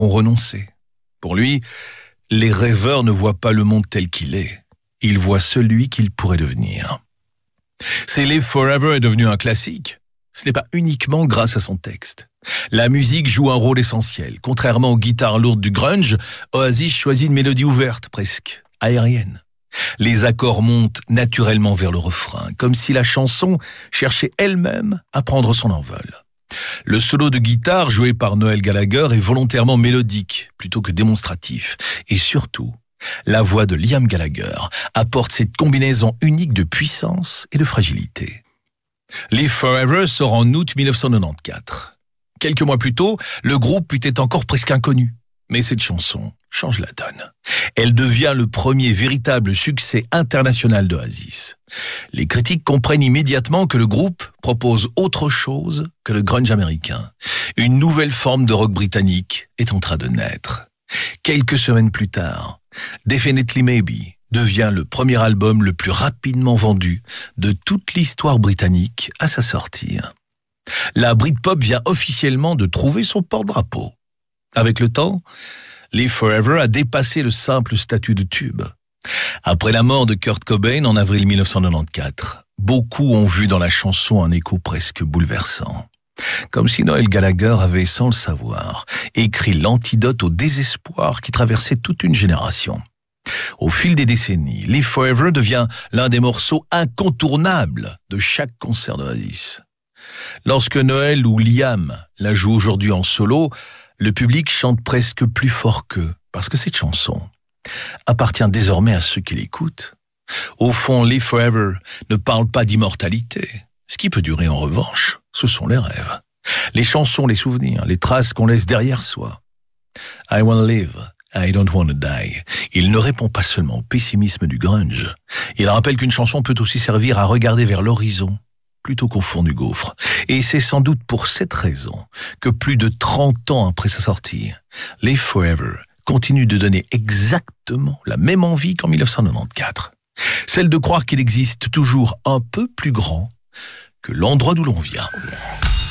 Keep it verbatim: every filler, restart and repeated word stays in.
ont renoncé. Pour lui, les rêveurs ne voient pas le monde tel qu'il est. Ils voient celui qu'il pourrait devenir. Si Live Forever est devenu un classique, ce n'est pas uniquement grâce à son texte. La musique joue un rôle essentiel. Contrairement aux guitares lourdes du grunge, Oasis choisit une mélodie ouverte, presque aérienne. Les accords montent naturellement vers le refrain, comme si la chanson cherchait elle-même à prendre son envol. Le solo de guitare joué par Noel Gallagher est volontairement mélodique, plutôt que démonstratif. Et surtout, la voix de Liam Gallagher apporte cette combinaison unique de puissance et de fragilité. Live Forever sort en août mille neuf cent quatre-vingt-quatorze. Quelques mois plus tôt, le groupe était encore presque inconnu. Mais cette chanson change la donne. Elle devient le premier véritable succès international d'Oasis. Les critiques comprennent immédiatement que le groupe propose autre chose que le grunge américain. Une nouvelle forme de rock britannique est en train de naître. Quelques semaines plus tard, Definitely Maybe devient le premier album le plus rapidement vendu de toute l'histoire britannique à sa sortie. La Britpop vient officiellement de trouver son porte-drapeau. Avec le temps, Live Forever a dépassé le simple statut de tube. Après la mort de Kurt Cobain en avril mille neuf cent quatre-vingt-quatorze, beaucoup ont vu dans la chanson un écho presque bouleversant. Comme si Noel Gallagher avait, sans le savoir, écrit l'antidote au désespoir qui traversait toute une génération. Au fil des décennies, Live Forever devient l'un des morceaux incontournables de chaque concert d'Oasis. Lorsque Noel ou Liam la jouent aujourd'hui en solo, le public chante presque plus fort qu'eux, parce que cette chanson appartient désormais à ceux qui l'écoutent. Au fond, Live Forever ne parle pas d'immortalité. Ce qui peut durer en revanche, ce sont les rêves. Les chansons, les souvenirs, les traces qu'on laisse derrière soi. I wanna live, I don't wanna die. Il ne répond pas seulement au pessimisme du grunge. Il rappelle qu'une chanson peut aussi servir à regarder vers l'horizon, plutôt qu'au fond du gouffre. Et c'est sans doute pour cette raison que plus de trente ans après sa sortie, Live Forever continue de donner exactement la même envie qu'en mille neuf cent quatre-vingt-quatorze. Celle de croire qu'il existe toujours un peu plus grand que l'endroit d'où l'on vient.